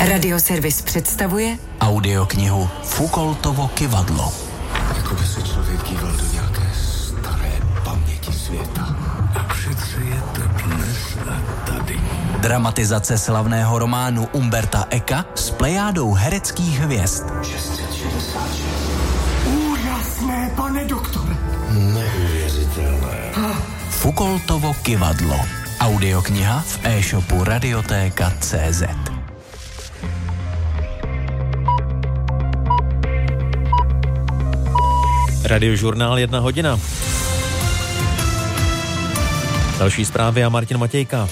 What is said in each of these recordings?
Radioservis představuje audioknihu Foucaultovo kyvadlo. Jako by se člověk díval do nějaké staré paměti světa. A přece je to dnes a tady. Dramatizace slavného románu Umberta Eka s plejádou hereckých hvězd. 666. Úžasné, pane doktore. Neuvěřitelné. Foucaultovo kyvadlo. Audiokniha v e-shopu Radioteka.cz. Radiožurnál 1 hodina. Další zprávy a Martin Matějka.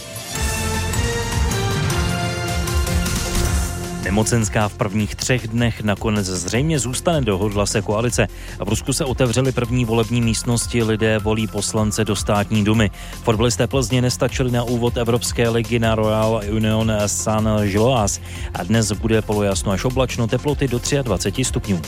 Nemocenská v prvních 3 dnech nakonec zřejmě zůstane, dohodla se koalice. V Rusku se otevřely první volební místnosti, lidé volí poslance do státní dumy. Fotbalisté Plzně nestačili na úvod Evropské ligy na Royal Union Saint-Gilloise a dnes bude polojasno až oblačno, teploty do 23 stupňů.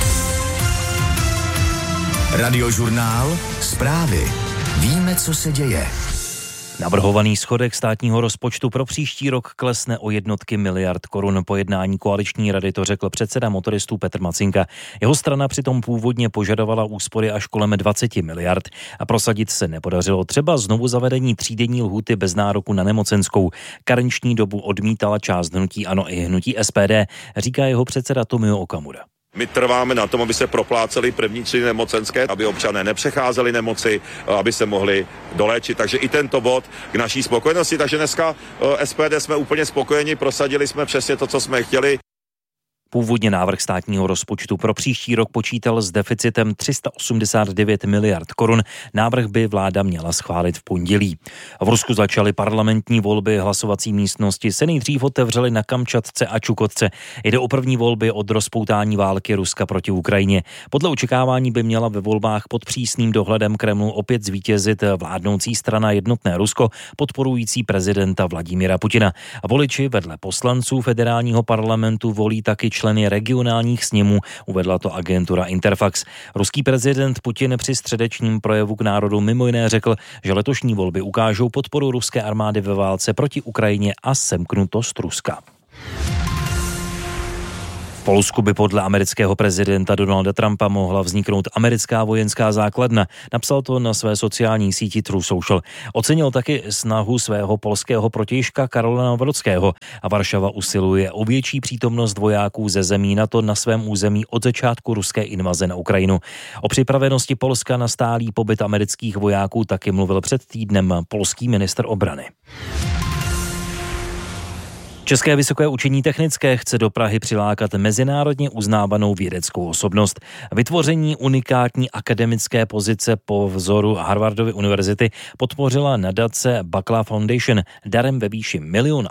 Radiožurnál, zprávy. Víme, co se děje. Navrhovaný schodek státního rozpočtu pro příští rok klesne o jednotky miliard korun. Po jednání koaliční rady to řekl předseda motoristů Petr Macinka. Jeho strana přitom původně požadovala úspory až kolem 20 miliard a prosadit se nepodařilo třeba znovu zavedení 3denní lhůty bez nároku na nemocenskou. Karenční dobu odmítala část hnutí ANO i hnutí SPD, říká jeho předseda Tomio Okamura. My trváme na tom, aby se proplácely první 3 nemocenské, aby občané nepřecházeli nemoci, aby se mohli doléčit. Takže i tento bod k naší spokojenosti. Takže dneska SPD jsme úplně spokojeni, prosadili jsme přesně to, co jsme chtěli. Původně návrh státního rozpočtu pro příští rok počítal s deficitem 389 miliard korun. Návrh by vláda měla schválit v pondělí. V Rusku začaly parlamentní volby, hlasovací místnosti se nejdřív otevřely na Kamčatce a Čukotce. Jde o první volby od rozpoutání války Ruska proti Ukrajině. Podle očekávání by měla ve volbách pod přísným dohledem Kremlu opět zvítězit vládnoucí strana Jednotné Rusko, podporující prezidenta Vladimira Putina. A voliči vedle poslanců federálního parlamentu volí taky členy regionálních sněmů, uvedla to agentura Interfax. Ruský prezident Putin při středečním projevu k národu mimo jiné řekl, že letošní volby ukážou podporu ruské armády ve válce proti Ukrajině a semknutost Ruska. V Polsku by podle amerického prezidenta Donalda Trumpa mohla vzniknout americká vojenská základna. Napsal to na své sociální síti True Social. Ocenil taky snahu svého polského protějška Karola Nawrockiho a Varšava usiluje o větší přítomnost vojáků ze zemí NATO na svém území od začátku ruské invaze na Ukrajinu. O připravenosti Polska na stálý pobyt amerických vojáků taky mluvil před týdnem polský ministr obrany. České vysoké učení technické chce do Prahy přilákat mezinárodně uznávanou vědeckou osobnost. Vytvoření unikátní akademické pozice po vzoru Harvardovy univerzity podpořila nadace Buckler Foundation darem ve výši $1 milion.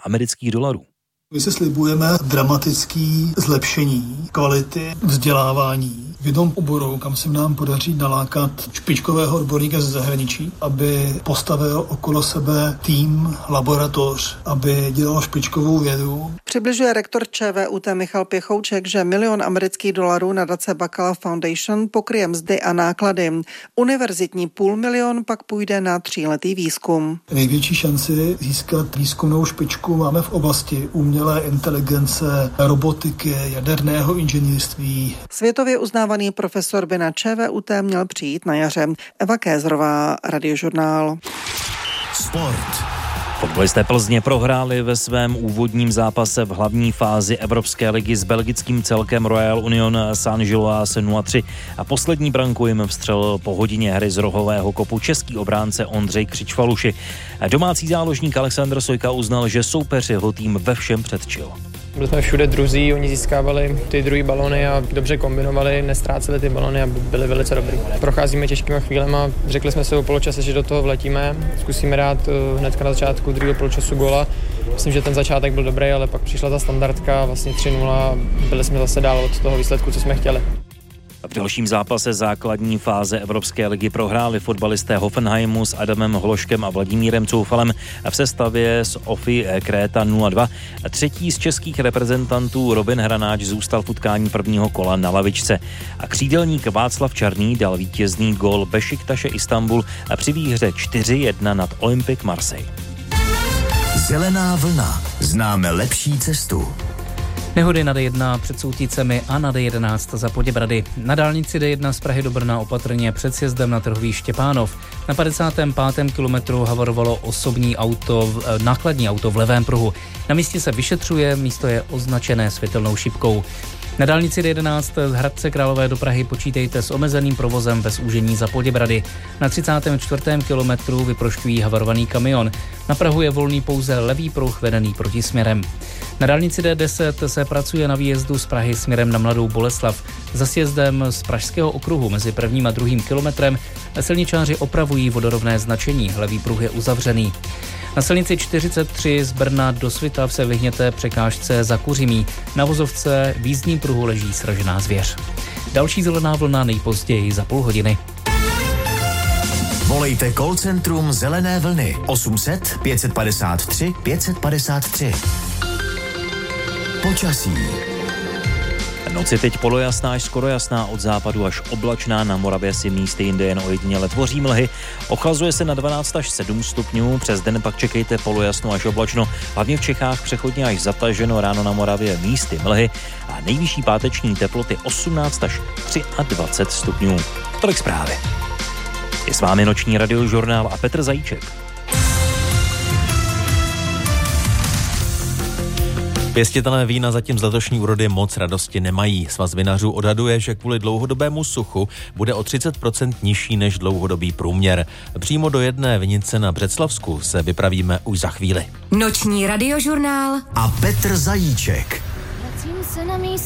My se slibujeme dramatický zlepšení kvality vzdělávání v jednom oboru, kam se nám podaří nalákat špičkového odborníka ze zahraničí, aby postavil okolo sebe tým, laboratoř, aby dělal špičkovou vědu. Přibližuje rektor ČVUT Michal Pěchouček, že $1 milion nadace Buckler Foundation pokryje mzdy a náklady. Univerzitní $500 000 pak půjde na 3letý výzkum. Největší šanci získat výzkumnou špičku máme v oblasti umělé inteligence, robotiky, jaderného inženýrství. Světově uznávaný profesor by na ČVUT měl přijít na jaře. Eva Kézrová, Radiožurnál. Sport. Fotbalisté Plzně prohráli ve svém úvodním zápase v hlavní fázi Evropské ligy s belgickým celkem Royal Union Saint-Gilloise 0-3 a poslední branku jim vstřelil po hodině hry z rohového kopu český obránce Ondřej Křičfaluši. Domácí záložník Alexandr Sojka uznal, že soupeř jeho tým ve všem předčil. Byli jsme všude druzí, oni získávali ty druhý balony a dobře kombinovali, nestráceli ty balony a byli velice dobrý. Procházíme těžkýma chvílema, řekli jsme si o poločase, že do toho vletíme, zkusíme dát hnedka na začátku druhého poločasu góla. Myslím, že ten začátek byl dobrý, ale pak přišla ta standardka, vlastně 3-0 a byli jsme zase dál od toho výsledku, co jsme chtěli. V dalším zápase základní fáze Evropské ligy prohráli fotbalisté Hoffenheimu s Adamem Hloškem a Vladimírem Coufalem v sestavě s OFI Kréta 0-2. Třetí z českých reprezentantů Robin Hranáč zůstal v utkání prvního kola na lavičce. A křídelník Václav Čarný dal vítězný gól Bešiktaše Istanbul při výhře 4-1 nad Olympique Marseille. Zelená vlna. Známe lepší cestu. Nehody na D1 před Souticemi a na D11 za Poděbrady. Na dálnici D1 z Prahy do Brna opatrně před sjezdem na trhový Štěpánov. Na 55. kilometru havarovalo nákladní auto v levém pruhu. Na místě se vyšetřuje, místo je označené světelnou šipkou. Na dálnici D11 z Hradce Králové do Prahy počítejte s omezeným provozem bez úžení za Poděbrady. Na 34. kilometru vyprošťují havarovaný kamion. Na Prahu je volný pouze levý pruh vedený protisměrem. Na dálnici D10 se pracuje na výjezdu z Prahy směrem na Mladou Boleslav. Za sjezdem z Pražského okruhu mezi 1. a 2. kilometrem silničáři opravují vodorovné značení, levý pruh je uzavřený. Na silnici 43 z Brna do Svitav se vyhněte překážce za Kuřimí. Na vozovce v jízdním pruhu leží sražená zvěř. Další zelená vlna nejpozději za půl hodiny. Volejte call centrum Zelené vlny 800 553 553. Počasí. Noc je teď polojasná až skoro jasná, od západu až oblačná, na Moravě si místy jinde jen ojediněle tvoří mlhy. Ochlazuje se na 12 až 7 stupňů, přes den pak čekejte polojasno až oblačno, hlavně v Čechách přechodně až zataženo, ráno na Moravě místy mlhy a nejvyšší páteční teploty 18 až 23 stupňů. Tolik zprávy. Je s vámi noční radiožurnál a Petr Zajíček. Pěstitelé vína zatím z letošní úrody moc radosti nemají. Svaz vinařů odhaduje, že kvůli dlouhodobému suchu bude o 30% nižší než dlouhodobý průměr. Přímo do jedné vinice na Břeclavsku se vypravíme už za chvíli. Noční radiožurnál a Petr Zajíček. Vracím se na místo.